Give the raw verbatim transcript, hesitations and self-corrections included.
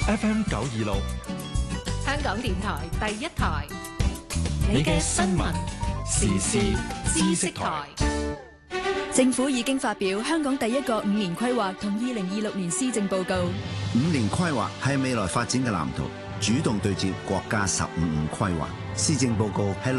F M 九二六， 香港電台第一台，你嘅新聞時事知識台。 政府已經發表香港第一個五年規劃同二零二六年施政報告。 五年規劃係未來發展嘅藍圖，主動對接國家十五五規劃。施政報告係